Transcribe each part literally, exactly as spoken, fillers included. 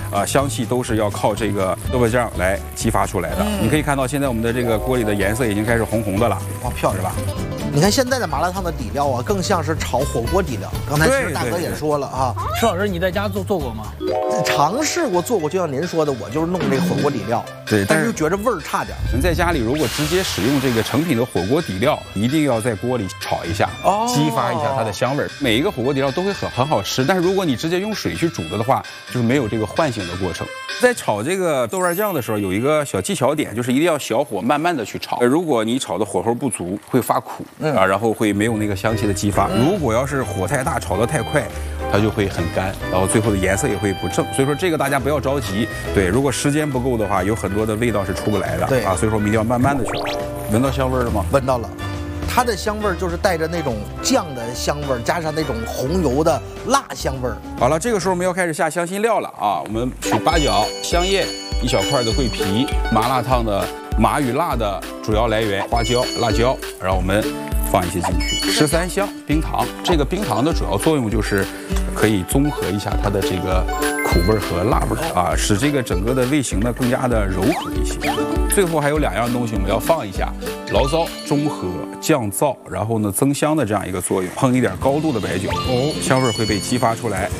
啊、呃、香气都是要靠这个豆瓣酱来激发出来的。嗯、你可以看到现在我们的这个锅里的颜色已经开始红红的了， 哇，漂亮吧？你看现在的麻辣烫的底料啊，更像是炒火锅底料。刚才其实大哥也说了啊， 石老师，你在家做做过吗？ 尝试过做过，就像您说的，我就是弄这个火锅底料， 对， 但是就觉得味儿差点。 您在家里如果直接使用这个成品的火锅底料，一定要在锅里炒一下，哦、激发一下它的香味儿。每一个火锅底料都会很很好吃，但是如果你直接用水去煮的话，就是没有这个唤醒的过程。在炒这个豆瓣酱的时候，有一个小技巧点，就是一定要小火慢慢的去炒。如果你炒的火候不足，会发苦，嗯、啊，然后会没有那个香气的激发。如果要是火太大，炒得太快，它就会很干，然后最后的颜色也会不正。所以说这个大家不要着急。对，如果时间不够的话，有很多的味道是出不来的。对啊，所以说我们一定要慢慢的去。闻到香味了吗？ 闻到了。它的香味儿就是带着那种酱的香味儿，加上那种红油的辣香味儿。 好了，这个时候我们要开始下香辛料了啊！我们取八角、香叶、一小块的桂皮，麻辣烫的麻与辣的主要来源花椒、辣椒，然后我们放一些进去。十三香、冰糖，这个冰糖的主要作用就是可以综合一下它的这个苦味和辣味啊，使这个整个的味型呢更加的柔和一些。最后还有两样东西我们要放一下，醪糟中和降燥，然后呢增香的这样一个作用，碰一点高度的白酒，哦，香味会被激发出来。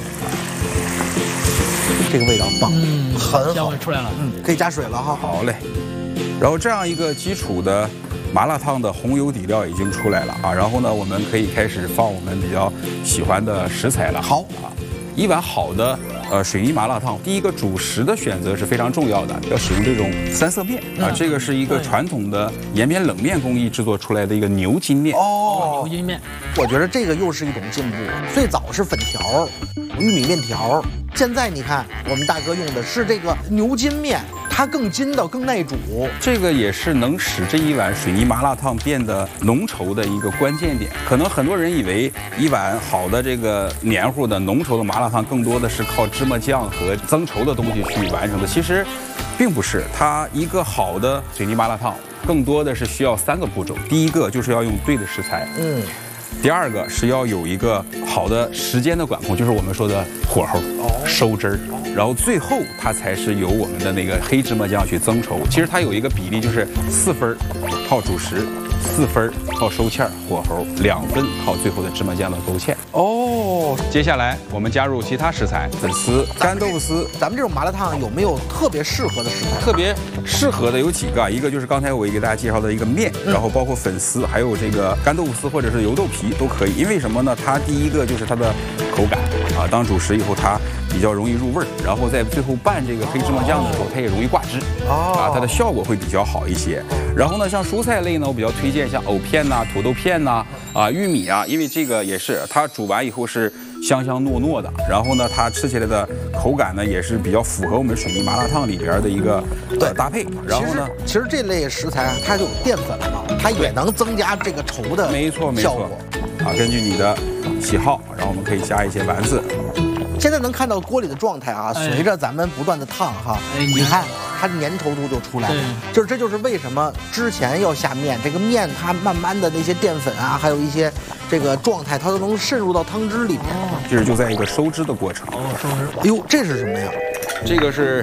这个味道棒，嗯，很好， 香味出来了， 嗯，可以加水了哈。 好嘞，然后这样一个基础的麻辣烫的红油底料已经出来了啊，然后呢我们可以开始放我们比较喜欢的食材了。 好啊，一碗好的呃水泥麻辣烫，第一个主食的选择是非常重要的，要使用这种三色面啊，这个是一个传统的延边冷面工艺制作出来的一个牛筋面。 哦， 牛筋面， 我觉得这个又是一种进步。最早是粉条、玉米面条，现在你看我们大哥用的是这个牛筋面。它更筋道、更耐煮， 这个也是能使这一碗水泥麻辣烫变得浓稠的一个关键点。可能很多人以为一碗好的这个黏糊的浓稠的麻辣烫，更多的是靠芝麻酱和增稠的东西去完成的。其实，并不是。它一个好的水泥麻辣烫，更多的是需要三个步骤。第一个就是要用对的食材，嗯。第二个是要有一个好的时间的管控，就是我们说的火候、收汁儿，然后最后它才是由我们的那个黑芝麻酱去增稠。其实它有一个比例，就是四分靠主食，四分靠收芡火候，两分靠最后的芝麻酱的勾芡。哦，接下来我们加入其他食材，粉丝、干豆腐丝。 咱们这种麻辣烫有没有特别适合的食材？ 特别适合的有几个，一个就是刚才我给大家介绍的一个面，嗯、然后包括粉丝，还有这个干豆腐丝或者是油豆皮都可以。因为什么呢？它第一个就是它的口感啊，当主食以后它比较容易入味儿，然后在最后拌这个黑芝麻酱的时候，它也容易挂汁啊，它的效果会比较好一些。然后呢，像蔬菜类呢，我比较推荐像藕片呐、土豆片呐、啊玉米啊，因为这个也是它煮完以后是香香糯糯的，然后呢，它吃起来的口感呢也是比较符合我们水泥麻辣烫里边的一个呃搭配。然后呢， 其实这类食材它就有淀粉嘛，它也能增加这个稠的没错没错啊，根据你的喜好，然后我们可以加一些丸子。 现在能看到锅里的状态啊，随着咱们不断的烫哈，哎、你看它的粘稠度就出来了。就是这就是为什么之前要下面，这个面它慢慢的那些淀粉啊，还有一些这个状态，它都能渗入到汤汁里面。哦， 这是就在一个收汁的过程。 哦，收汁。 哎呦，这是什么呀？ 这个是。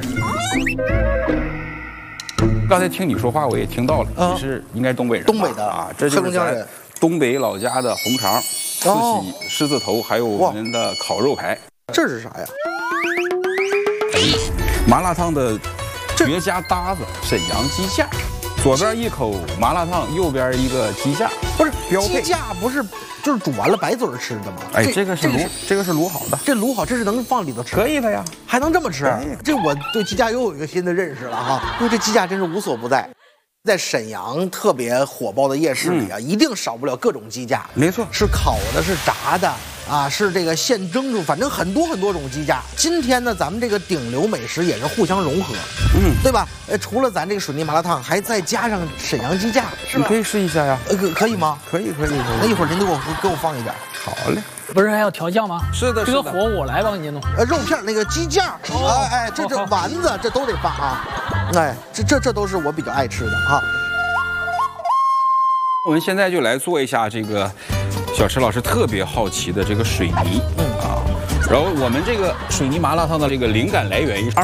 刚才听你说话，我也听到了，嗯、你是应该东北人。 东北的啊，这就是咱东北老家的红肠、四喜、狮子头，还有我们的烤肉排。 这是啥呀？ 哎，麻辣烫的绝佳搭子——沈阳鸡架。左边一口麻辣烫，右边一个鸡架， 不是标配。 鸡架不是就是煮完了白嘴吃的吗？ 哎，这个是卤，这个是卤好的。 这卤好，这是能放里头吃？ 可以的呀， 还能这么吃？这我对鸡架又有一个新的认识了哈，因为这鸡架真是无所不在。在沈阳特别火爆的夜市里啊，嗯、一定少不了各种鸡架。 没错， 是烤的，是炸的啊，是这个现蒸出，反正很多很多种鸡架。今天呢，咱们这个顶流美食也是互相融合，嗯，对吧？呃，除了咱这个水泥麻辣烫，还再加上沈阳鸡架，是吧？ 你可以试一下呀。 呃，可可以吗？ 可以，可以，可以。 那一会儿您给我给我放一点。 好嘞。 不是还要调酱吗？ 是的， 这个火我来帮你弄。 呃，肉片那个鸡架，哎哎，这这丸子这都得放啊。哎，这这这都是我比较爱吃的哈。 我们现在就来做一下这个小池老师特别好奇的这个水泥，嗯啊，然后我们这个水泥麻辣烫的这个灵感来源于二